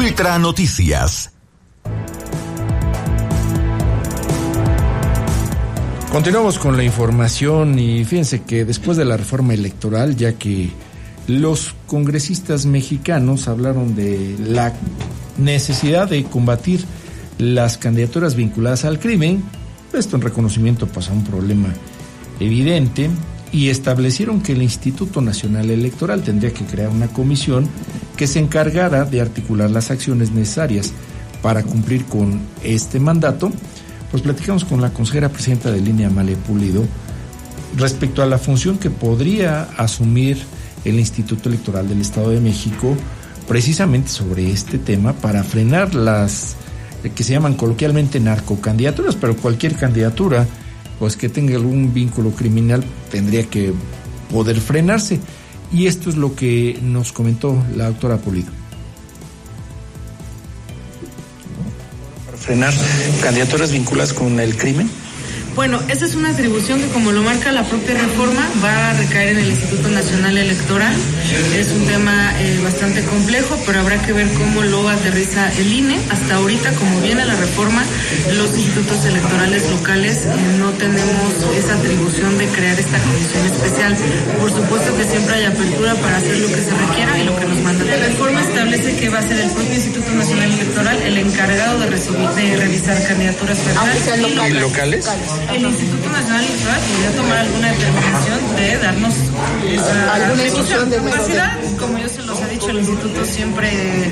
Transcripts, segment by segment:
Ultra Noticias. Continuamos con la información y fíjense que después de la reforma electoral, ya que los congresistas mexicanos hablaron de la necesidad de combatir las candidaturas vinculadas al crimen, esto en reconocimiento pues a un problema evidente, y establecieron que el Instituto Nacional Electoral tendría que crear una comisión que se encargara de articular las acciones necesarias para cumplir con este mandato. Pues platicamos con la consejera presidenta del INE, Amalia Pulido, respecto a la función que podría asumir el Instituto Electoral del Estado de México precisamente sobre este tema para frenar las que se llaman coloquialmente narcocandidaturas, pero cualquier candidatura pues que tenga algún vínculo criminal tendría que poder frenarse. Y esto es lo que nos comentó la doctora Pulido. Frenar candidaturas vinculadas con el crimen. Bueno, esa es una atribución que, como lo marca la propia reforma, va a recaer en el Instituto Nacional Electoral. Es un tema bastante complejo, pero habrá que ver cómo lo aterriza el INE. Hasta ahorita, como viene la reforma, los institutos electorales locales no tenemos esa atribución de crear esta comisión especial. Por supuesto que siempre hay apertura para hacer lo que se requiera y lo que nos manda. La reforma establece que va a ser el propio Instituto Nacional Electoral el encargado de revisar candidaturas federales. ¿Locales? El Instituto Nacional Electoral podría tomar alguna determinación de darnos esa capacidad. Como yo se los he dicho, el Instituto siempre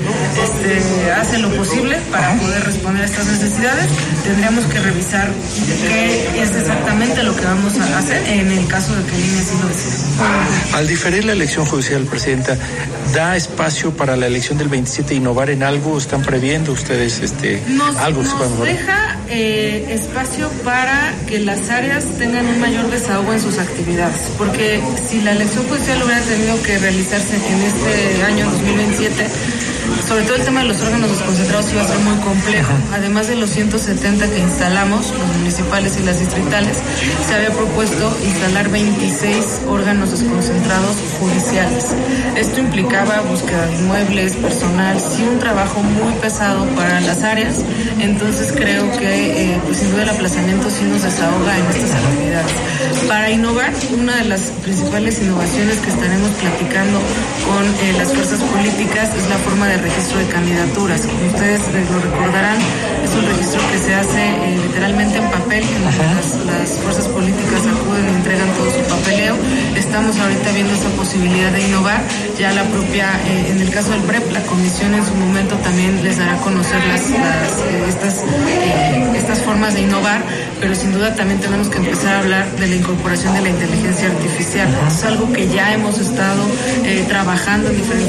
hace lo posible para poder responder a estas necesidades. Tendríamos que revisar qué es exactamente lo que vamos a hacer en el caso de que el INE así lo decida. Al diferir la elección judicial, Presidenta, ¿da espacio para la elección del 27 innovar en algo? ¿Están previendo ustedes algo que se pueda mejorar? Deja espacio para que las áreas tengan un mayor desahogo en sus actividades, porque si la elección judicial hubiera tenido que realizarse en este año 2027, sobre todo el tema de los órganos desconcentrados iba a ser muy complejo. Además de los 170 que instalamos, los municipales y las distritales, se había propuesto instalar 26 órganos desconcentrados judiciales. Esto implicaba búsqueda de inmuebles, personal, sí, un trabajo muy pesado para las áreas. Entonces creo que pues sin duda el aplazamiento sí nos desahoga en estas actividades. Para innovar, una de las principales innovaciones que estaremos platicando con las fuerzas políticas es la forma de registro de candidaturas. Como ustedes lo recordarán, es un registro que se hace literalmente en papel, en las fuerzas políticas acuden y entregan todo su papeleo. Estamos ahorita viendo esa posibilidad de innovar. Ya la propia, en el caso del PREP, la comisión en su momento también les dará a conocer estas formas de innovar, pero sin duda también tenemos que empezar a hablar de la incorporación de la inteligencia artificial. Es algo que ya hemos estado trabajando en diferentes